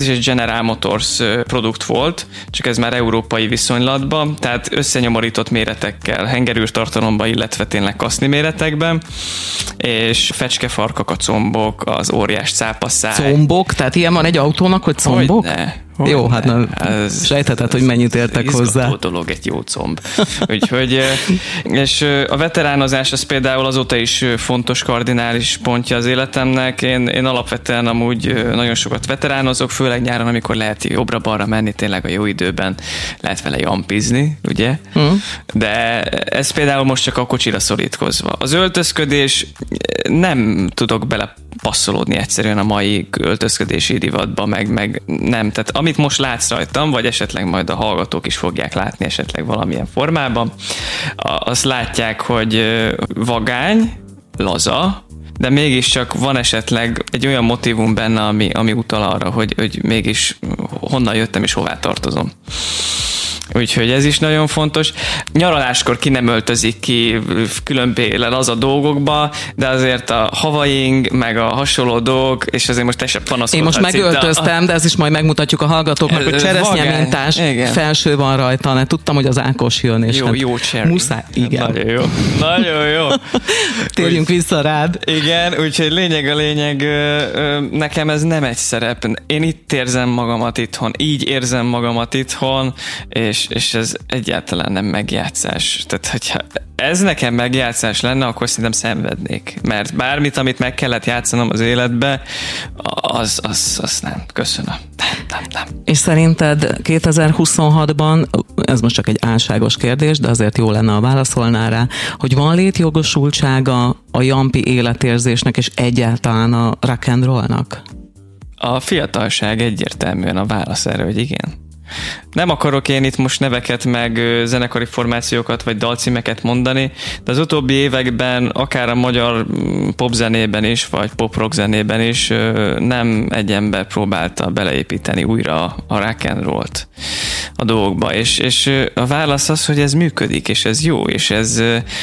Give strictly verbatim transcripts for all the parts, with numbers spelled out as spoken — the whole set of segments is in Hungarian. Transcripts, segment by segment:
egy General Motors produkt volt, csak ez már európai viszonylatban, tehát összenyomorított méretekkel, hengerűrtartalomban, illetve tényleg kaszni méretekben, és fecskefarkak a combok, az óriás cápaszár. Combok? Tehát ilyen van egy autónak, hogy combok? Hogyne. Hogy jó, hát na, sejtheted, hogy mennyit értek hozzá. Ez dolog egy jó comb. Úgyhogy, és a veteránozás az például azóta is fontos kardinális pontja az életemnek. Én, én alapvetően amúgy nagyon sokat veteránozok, főleg nyáron, amikor lehet jobbra-balra menni, tényleg a jó időben lehet vele jampizni, ugye? Mm. De ez például most csak a kocsira szorítkozva. Az öltözködés, nem tudok bele passzolódni egyszerűen a mai öltözködési divatba, meg, meg nem. Tehát amit most látsz rajtam, vagy esetleg majd a hallgatók is fogják látni esetleg valamilyen formában, azt látják, hogy vagány, laza, de mégiscsak van esetleg egy olyan motívum benne, ami, ami utal arra, hogy, hogy mégis honnan jöttem és hová tartozom. Úgyhogy ez is nagyon fontos. Nyaraláskor ki nem öltözik ki különböző az a dolgokba, de azért a havaing, meg a hasonló dolgok, és azért most te sem panaszkodhatsz. Én most megöltöztem, a... de ezt is majd megmutatjuk a hallgatóknak, hogy cseresznyemintás felső van rajta, ne tudtam, hogy az Ákos jön, és jó, hát jó cherry. Muszáj, igen. Nagyon jó. Nagyon jó. Térjünk úgy, vissza rád. Igen, úgyhogy lényeg a lényeg, nekem ez nem egy szerep. Én itt érzem magamat itthon, így érzem magamat itthon, és És, és ez egyáltalán nem megjátszás. Tehát, hogyha ez nekem megjátszás lenne, akkor szerintem szenvednék. Mert bármit, amit meg kellett játszanom az életbe, az, az, az nem. Köszönöm. Nem, nem, nem. És szerinted kétezer-huszonhatban, ez most csak egy álságos kérdés, de azért jó lenne, ha válaszolnál rá, hogy van létjogosultsága a jampi életérzésnek, és egyáltalán a rock and rollnak? A fiatalság egyértelműen a válasz erre, hogy igen. Nem akarok én itt most neveket, meg zenekari formációkat, vagy dalcímeket mondani, de az utóbbi években akár a magyar popzenében is, vagy pop-rock zenében is nem egy ember próbálta beleépíteni újra a rock and rollt a dolgokba, és, és a válasz az, hogy ez működik, és ez jó, és ez...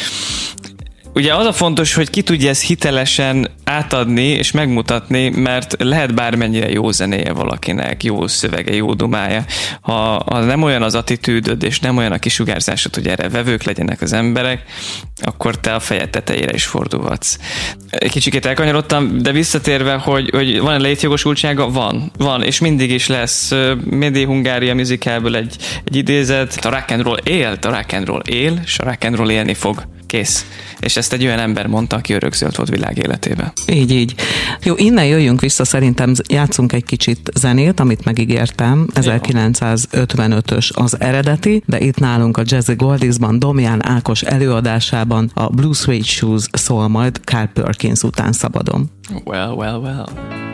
Ugye az a fontos, hogy ki tudja ezt hitelesen átadni és megmutatni, mert lehet bármennyire jó zenéje valakinek, jó szövege, jó dumája. Ha, ha nem olyan az attitűdöd, és nem olyan a kisugárzásod, hogy erre vevők legyenek az emberek, akkor te a fejed tetejére is fordulhatsz. Kicsikét elkanyarodtam, de visszatérve, hogy, hogy van-e létjogosultsága? Van. Van, és mindig is lesz. Made in Hungária musicalből egy, egy idézet. A rock and roll élt, a rock and roll él, és a rock and roll élni fog. Kész. És ezt egy olyan ember mondta, aki örökzöld volt világ életében. Így, így. Jó, innen jöjjünk vissza, szerintem játszunk egy kicsit zenét, amit megígértem. ezerkilencszázötvenötös az eredeti, de itt nálunk a Jazzy Goldiesban, Domján Ákos előadásában a Blue Suede Shoes szól majd Carl Perkins után szabadon. Well, well, well.